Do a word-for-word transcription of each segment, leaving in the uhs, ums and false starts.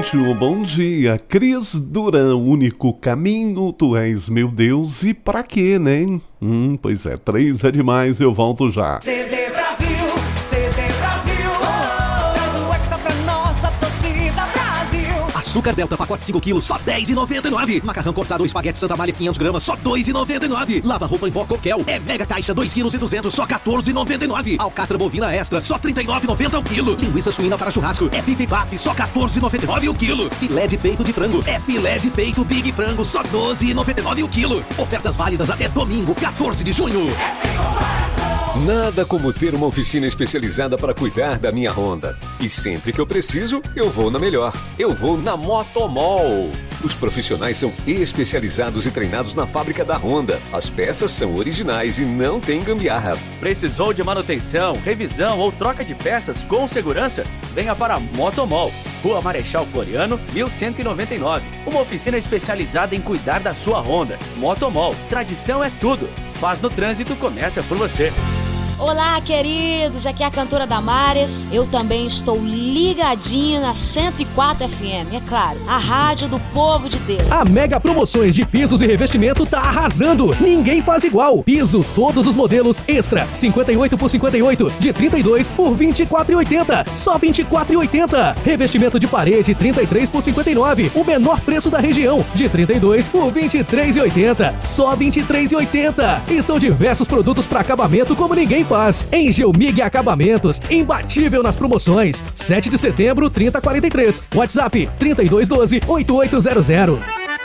rádio, bom dia. Cris Duran, único caminho, tu és meu Deus, e pra quê, né? Hum, pois é, três é demais, eu volto já. C D Brasil, C D Brasil, oh, traz o Hexa pra nossa torcida Brasil. Açúcar Delta, pacote cinco quilos, só dez reais e noventa e nove centavos. Macarrão cortado ou espaguete Santa Malha quinhentos gramas, só dois reais e noventa e nove centavos. Lava roupa em pó Coquel, é mega caixa dois quilos e duzentos, só quatorze reais e noventa e nove centavos. Alcatra bovina extra, só trinta e nove reais e noventa centavos o quilo. Linguiça suína para churrasco, é bife baf, só quatorze reais e noventa e nove centavos o quilo. Filé de peito de frango, é filé de peito Big Frango, só doze reais e noventa e nove centavos o quilo. Ofertas válidas até domingo, quatorze de junho. É sem comparação. Nada como ter uma oficina especializada para cuidar da minha Honda. E sempre que eu preciso, eu vou na melhor. Eu vou na Motomol. Os profissionais são especializados e treinados na fábrica da Honda. As peças são originais e não tem gambiarra. Precisou de manutenção, revisão ou troca de peças com segurança? Venha para a Motomol. Rua Marechal Floriano, mil cento e noventa e nove. Uma oficina especializada em cuidar da sua Honda. Motomol. Tradição é tudo. Paz no trânsito começa por você. Olá, queridos, aqui é a cantora Damares. Eu também estou ligadinha na cento e quatro F M, é claro, a rádio do povo de Deus. A Mega Promoções de pisos e revestimento tá arrasando. Ninguém faz igual. Piso, todos os modelos, extra, cinquenta e oito por cinquenta e oito, de trinta e dois por vinte e quatro reais e oitenta centavos, só vinte e quatro reais e oitenta centavos. Revestimento de parede, trinta e três por cinquenta e nove, o menor preço da região, de trinta e dois por vinte e três reais e oitenta centavos, só vinte e três reais e oitenta centavos. E são diversos produtos para acabamento como ninguém faz. Em Geomig Acabamentos, imbatível nas promoções. sete de setembro, trinta e quarenta e três. WhatsApp trinta e dois doze, oitenta e oito zero zero.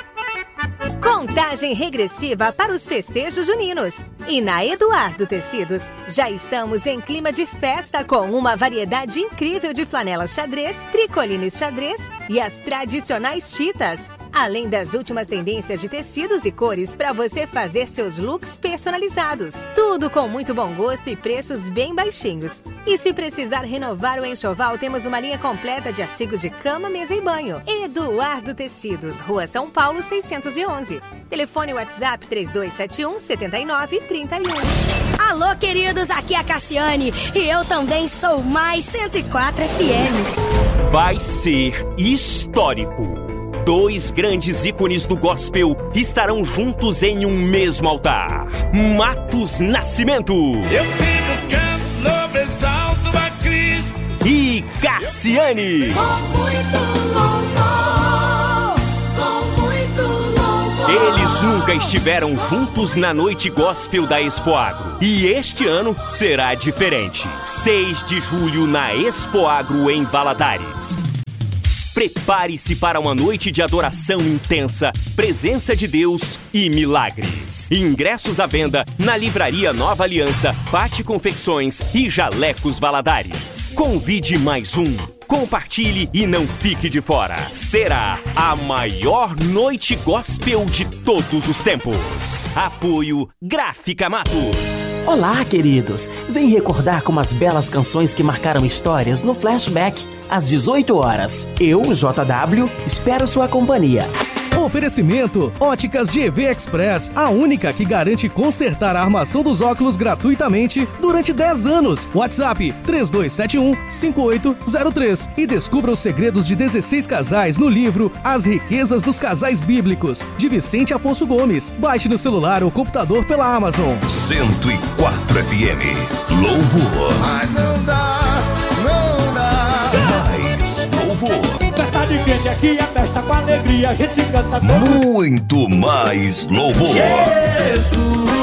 Contagem regressiva para os festejos juninos. E na Eduardo Tecidos, já estamos em clima de festa com uma variedade incrível de flanelas xadrez, tricolines xadrez e as tradicionais chitas. Além das últimas tendências de tecidos e cores para você fazer seus looks personalizados. Tudo com muito bom gosto e preços bem baixinhos. E se precisar renovar o enxoval, temos uma linha completa de artigos de cama, mesa e banho. Eduardo Tecidos, Rua São Paulo, seiscentos e onze. Telefone WhatsApp três dois sete um, sete nove três um. Alô, queridos, aqui é a Cassiane e eu também sou mais cento e quatro F M. Vai ser histórico. Dois grandes ícones do gospel estarão juntos em um mesmo altar. Matos Nascimento. Eu fico canto, louvo, exalto a Cristo. E Cassiane. Com muito louvor, com muito louvor. Eles nunca estiveram juntos na noite gospel da Expoagro. E este ano será diferente. seis de julho na Expoagro em Valadares. Prepare-se para uma noite de adoração intensa, presença de Deus e milagres. Ingressos à venda na Livraria Nova Aliança, Pati Confecções e Jalecos Valadares. Convide mais um. Compartilhe e não fique de fora. Será a maior noite gospel de todos os tempos. Apoio Gráfica Matos. Olá, queridos. Vem recordar como as belas canções que marcaram histórias no Flashback, às dezoito horas. Eu, J W, espero sua companhia. Oferecimento Óticas G V Express, a única que garante consertar a armação dos óculos gratuitamente durante dez anos. WhatsApp três dois sete um, cinco oito zero três e descubra os segredos de dezesseis casais no livro As Riquezas dos Casais Bíblicos, de Vicente Afonso Gomes. Baixe no celular ou computador pela Amazon. cento e quatro F M. Louvor. Mas não dá, não dá. Mais louvor. Festa de quente aqui, a festa com alegria, a gente canta todo. Muito mais louvor. Jesus,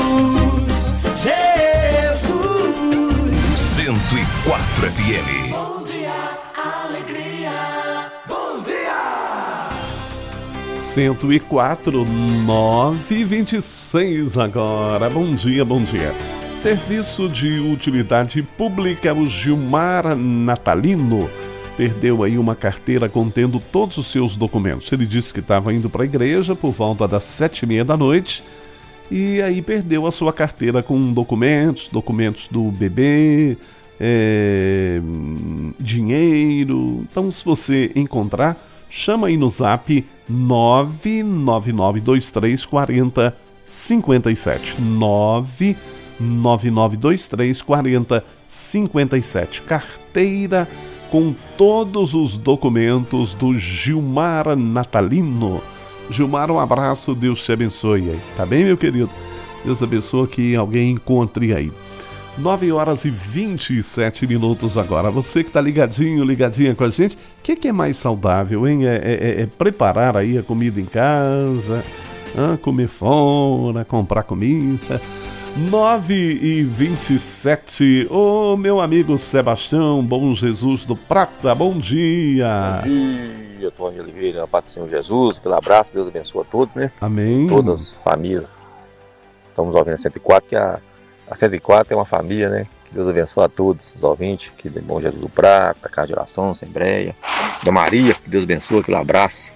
Jesus. cento e quatro F M. Bom dia, alegria. Bom dia. cento e quatro, nove e vinte e seis agora. Bom dia, bom dia. Serviço de Utilidade Pública, o Gilmar Natalino perdeu aí uma carteira contendo todos os seus documentos. Ele disse que estava indo para a igreja por volta das sete e meia da noite e aí perdeu a sua carteira com documentos, documentos do bebê, é, dinheiro. Então, se você encontrar, chama aí no zap nove nove nove dois três quatro zero cinco sete. nove nove nove dois três quatro zero cinco sete. Carteira com todos os documentos do Gilmar Natalino. Gilmar, um abraço, Deus te abençoe aí. Tá bem, meu querido? Deus abençoe que alguém encontre aí. nove horas e vinte e sete minutos agora. Você que tá ligadinho, ligadinha com a gente, o que, que é mais saudável, hein? É, é, é preparar aí a comida em casa, ah, comer fora, comprar comida. nove e vinte e sete. Ô, meu amigo Sebastião, Bom Jesus do Prata, bom dia. Bom dia, Tony Oliveira, a paz do Senhor Jesus, aquele abraço, Deus abençoe a todos, né? Amém. Todas as famílias. Estamos ouvindo a cento e quatro, que a, a cento e quatro é uma família, né? Que Deus abençoe a todos os ouvintes, que de Bom Jesus do Prata, Casa de Oração, Assembleia, da Maria, que Deus abençoe, aquele abraço.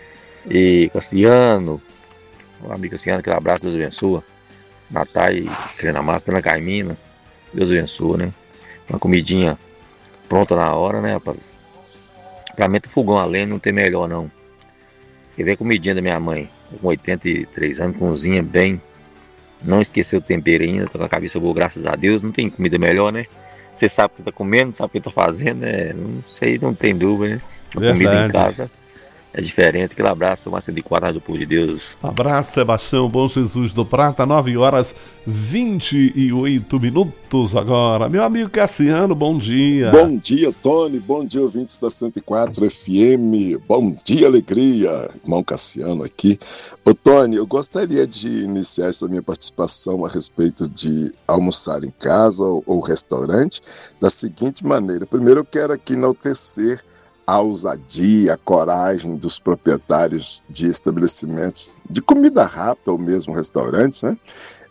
E Cassiano, o amigo Cassiano, aquele abraço, Deus abençoe. Natal e Treina Massa, na Caimina, Deus abençoe, né? Uma comidinha pronta na hora, né, rapaz? Pra mim, fogão a lenha não tem melhor, não. Quer ver a comidinha da minha mãe, com oitenta e três anos, cozinha bem, não esqueceu o tempero ainda, tá com a cabeça boa, graças a Deus, não tem comida melhor, né? Você sabe o que tá comendo, sabe o que tá fazendo, né? Não sei, não tem dúvida, né? A comida em casa é diferente. Aquele abraço, uma cento e quatro, do povo de Deus. Abraço, Sebastião, Bom Jesus do Prata, nove horas vinte e oito minutos agora. Meu amigo Cassiano, bom dia. Bom dia, Tony, bom dia, ouvintes da cento e quatro F M, bom dia, alegria, irmão Cassiano aqui. Ô Tony, eu gostaria de iniciar essa minha participação a respeito de almoçar em casa ou, ou restaurante da seguinte maneira. Primeiro eu quero aqui enaltecer a ousadia, a coragem dos proprietários de estabelecimentos de comida rápida ou mesmo restaurantes, né?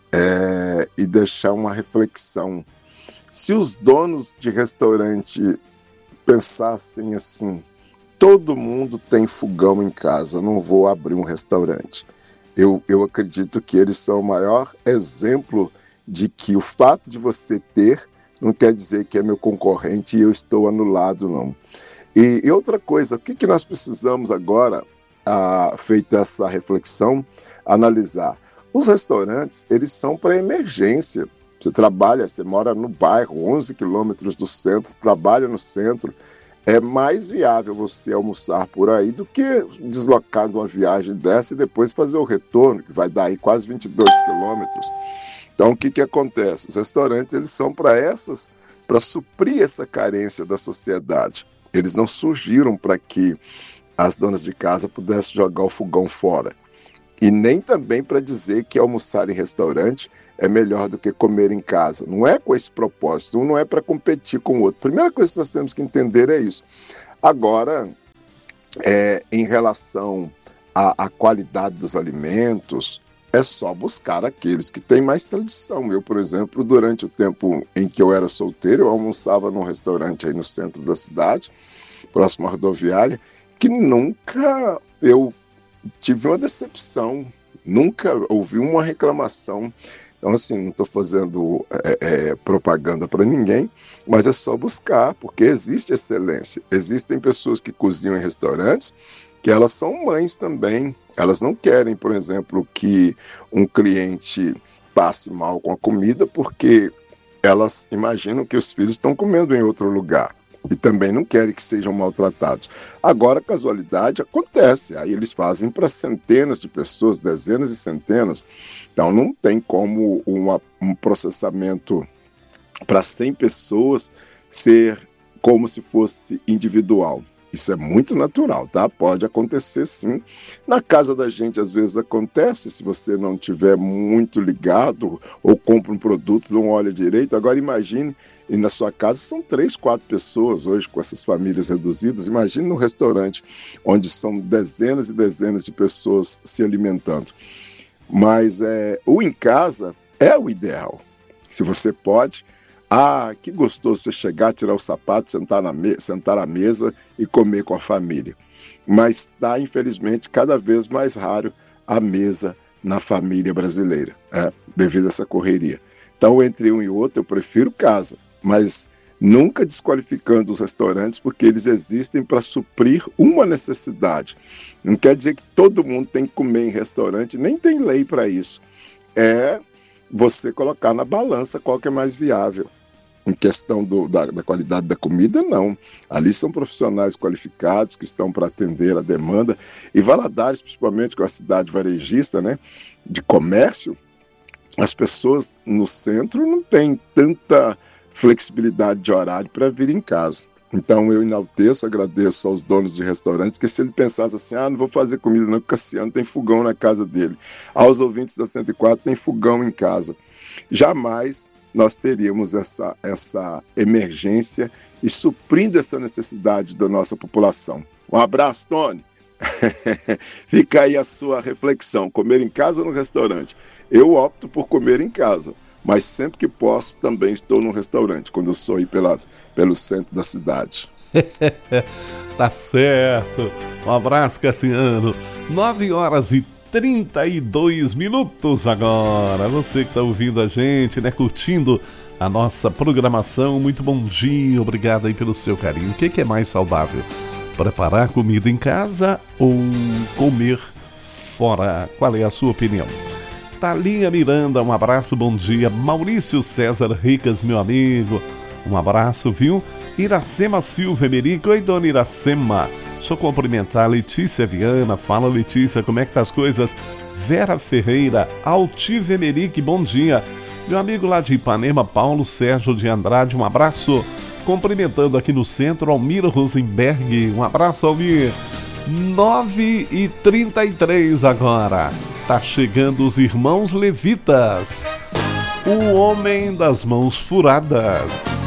É, e deixar uma reflexão. Se os donos de restaurante pensassem assim, todo mundo tem fogão em casa, não vou abrir um restaurante. Eu, eu acredito que eles são o maior exemplo de que o fato de você ter não quer dizer que é meu concorrente e eu estou anulado, não. E, e outra coisa, o que, que nós precisamos agora, ah, feita essa reflexão, analisar? Os restaurantes, eles são para emergência. Você trabalha, você mora no bairro, onze quilômetros do centro, trabalha no centro. É mais viável você almoçar por aí do que deslocar de uma viagem dessa e depois fazer o retorno, que vai dar aí quase vinte e dois quilômetros. Então, o que, que acontece? Os restaurantes, eles são para essas, para suprir essa carência da sociedade. Eles não surgiram para que as donas de casa pudessem jogar o fogão fora. E nem também para dizer que almoçar em restaurante é melhor do que comer em casa. Não é com esse propósito, um não é para competir com o outro. A primeira coisa que nós temos que entender é isso. Agora, é, em relação à, à qualidade dos alimentos, é só buscar aqueles que têm mais tradição. Eu, por exemplo, durante o tempo em que eu era solteiro, eu almoçava num restaurante aí no centro da cidade, próximo à rodoviária, que nunca eu tive uma decepção, nunca ouvi uma reclamação. Então, assim, não estou fazendo é, é, propaganda para ninguém, mas é só buscar, porque existe excelência. Existem pessoas que cozinham em restaurantes que elas são mães também. Elas não querem, por exemplo, que um cliente passe mal com a comida porque elas imaginam que os filhos estão comendo em outro lugar e também não querem que sejam maltratados. Agora, casualidade acontece, aí eles fazem para centenas de pessoas, dezenas e centenas, então não tem como uma, um processamento para cem pessoas ser como se fosse individual. Isso é muito natural, tá? Pode acontecer sim. Na casa da gente, às vezes acontece, se você não tiver muito ligado ou compra um produto, não olha direito. Agora imagine, e na sua casa são três, quatro pessoas hoje com essas famílias reduzidas. Imagine num restaurante onde são dezenas e dezenas de pessoas se alimentando. Mas é, o em casa é o ideal. Se você pode... Ah, que gostoso você chegar, tirar o sapato, sentar, na me- sentar à mesa e comer com a família. Mas está, infelizmente, cada vez mais raro a mesa na família brasileira, é, devido a essa correria. Então, entre um e outro, eu prefiro casa, mas nunca desqualificando os restaurantes, porque eles existem para suprir uma necessidade. Não quer dizer que todo mundo tem que comer em restaurante, nem tem lei para isso. É você colocar na balança qual que é mais viável. Em questão do, da, da qualidade da comida, não. Ali são profissionais qualificados que estão para atender a demanda. E Valadares, principalmente com a cidade varejista, né, de comércio, as pessoas no centro não têm tanta flexibilidade de horário para vir em casa. Então eu enalteço, agradeço aos donos de restaurantes, porque se ele pensasse assim, ah, não vou fazer comida não, porque o Cassiano tem fogão na casa dele. Aos ouvintes da cento e quatro tem fogão em casa. Jamais nós teríamos essa, essa emergência e suprindo essa necessidade da nossa população. Um abraço, Tony. Fica aí a sua reflexão, comer em casa ou no restaurante? Eu opto por comer em casa, mas sempre que posso também estou no restaurante, quando eu sou aí pelas, pelo centro da cidade. Tá certo. Um abraço, Cassiano. nove horas e trinta e dois minutos agora. Você que está ouvindo a gente, né, curtindo a nossa programação, muito bom dia, obrigado aí pelo seu carinho. O que, que é mais saudável? Preparar comida em casa ou comer fora? Qual é a sua opinião? Thalia Miranda, um abraço, bom dia. Maurício César Ricas, meu amigo, um abraço, viu? Iracema Silva Emerico, oi, dona Iracema. Deixa eu cumprimentar a Letícia Viana. Fala, Letícia, como é que tá as coisas? Vera Ferreira, Altive Emerick, bom dia. Meu amigo lá de Ipanema, Paulo Sérgio de Andrade, um abraço. Cumprimentando aqui no centro, Almir Rosenberg, um abraço, Almir. nove e trinta e três agora. Tá chegando os irmãos levitas. O homem das mãos furadas.